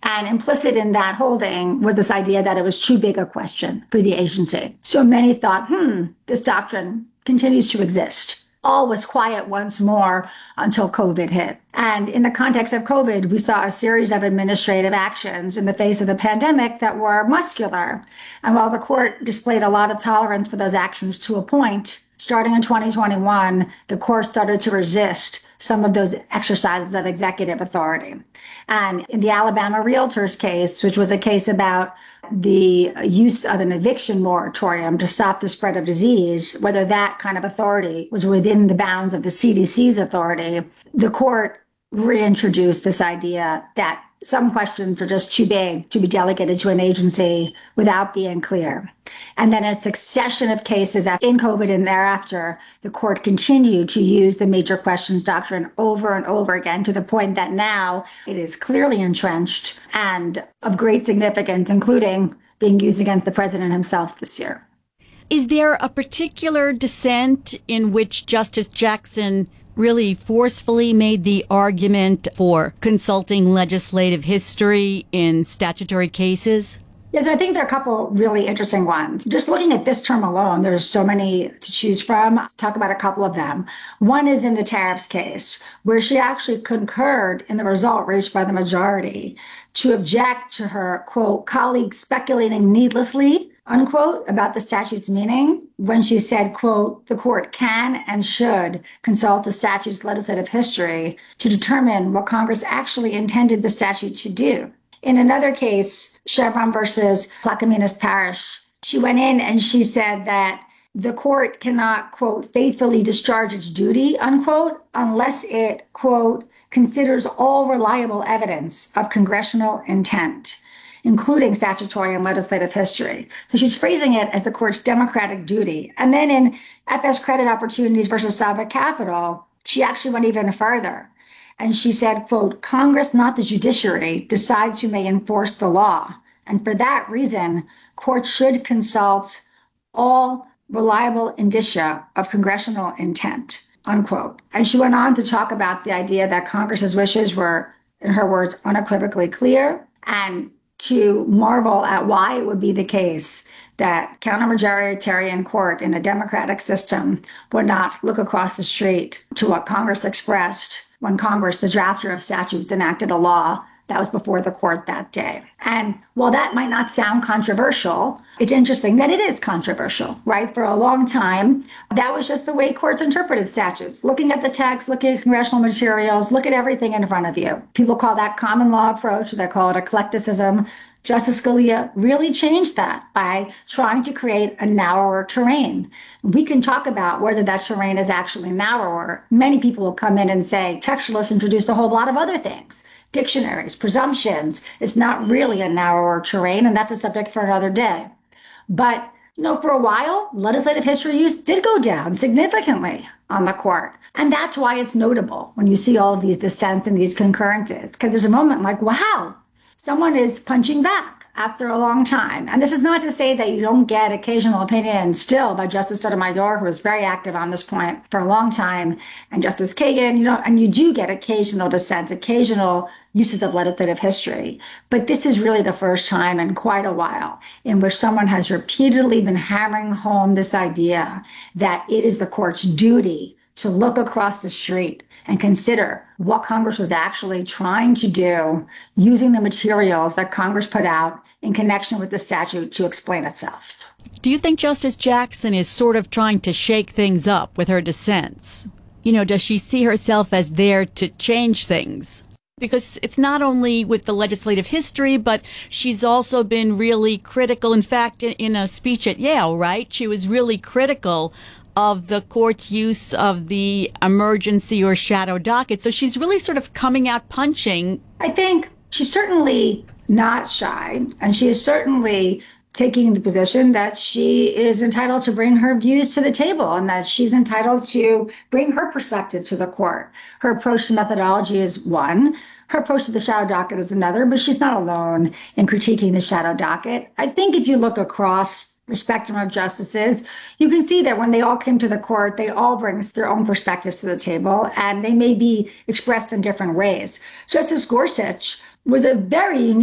And implicit in that holding was this idea that it was too big a question for the agency. So many thought, this doctrine continues to exist. All was quiet once more until COVID hit. And in the context of COVID, we saw a series of administrative actions in the face of the pandemic that were muscular. And while the court displayed a lot of tolerance for those actions to a point, starting in 2021, the court started to resist some of those exercises of executive authority. And in the Alabama Realtors case, which was a case about the use of an eviction moratorium to stop the spread of disease, whether that kind of authority was within the bounds of the CDC's authority, the court reintroduced this idea that some questions are just too big to be delegated to an agency without being clear. And then a succession of cases in COVID and thereafter, the court continued to use the major questions doctrine over and over again to the point that now it is clearly entrenched and of great significance, including being used against the president himself this year. Is there a particular dissent in which Justice Jackson really forcefully made the argument for consulting legislative history in statutory cases? Yes, I think there are a couple really interesting ones. Just looking at this term alone, there's so many to choose from. I'll talk about a couple of them. One is in the tariffs case, where she actually concurred in the result reached by the majority to object to her, quote, colleagues speculating needlessly, unquote, about the statute's meaning when she said, quote, the court can and should consult the statute's legislative history to determine what Congress actually intended the statute to do. In another case, Chevron versus Plaquemines Parish, she went in and she said that the court cannot, quote, faithfully discharge its duty, unquote, unless it, quote, considers all reliable evidence of congressional intent, including statutory and legislative history. So she's phrasing it as the court's democratic duty. And then in FS Credit Opportunities versus Suffolk Capital, she actually went even further. And she said, quote, Congress, not the judiciary, decides who may enforce the law. And for that reason, courts should consult all reliable indicia of congressional intent, unquote. And she went on to talk about the idea that Congress's wishes were, in her words, unequivocally clear, and to marvel at why it would be the case that counter-majoritarian court in a democratic system would not look across the street to what Congress expressed when Congress, the drafter of statutes, enacted a law that was before the court that day. And while that might not sound controversial, it's interesting that it is controversial, right? For a long time, that was just the way courts interpreted statutes. Looking at the text, looking at congressional materials, look at everything in front of you. People call that common law approach. They call it eclecticism. Justice Scalia really changed that by trying to create a narrower terrain. We can talk about whether that terrain is actually narrower. Many people will come in and say, textualists introduced a whole lot of other things. Dictionaries, presumptions. It's not really a narrower terrain, and that's a subject for another day. But, for a while, legislative history use did go down significantly on the court. And that's why it's notable when you see all of these dissents and these concurrences, because there's a moment like, wow, someone is punching back after a long time. And this is not to say that you don't get occasional opinions still by Justice Sotomayor, who was very active on this point for a long time, and Justice Kagan, and you do get occasional dissents, occasional uses of legislative history. But this is really the first time in quite a while in which someone has repeatedly been hammering home this idea that it is the court's duty to look across the street and consider what Congress was actually trying to do using the materials that Congress put out in connection with the statute to explain itself. Do you think Justice Jackson is sort of trying to shake things up with her dissents? Does she see herself as there to change things? Because it's not only with the legislative history, but she's also been really critical. In fact, in a speech at Yale, right, she was really critical of the court's use of the emergency or shadow docket. So she's really sort of coming out punching. I think she's certainly not shy, and she is certainly taking the position that she is entitled to bring her views to the table and that she's entitled to bring her perspective to the court. Her approach to methodology is one. Her approach to the shadow docket is another, but she's not alone in critiquing the shadow docket. I think if you look across the spectrum of justices, you can see that when they all came to the court, they all bring their own perspectives to the table, and they may be expressed in different ways. Justice Gorsuch was a very unique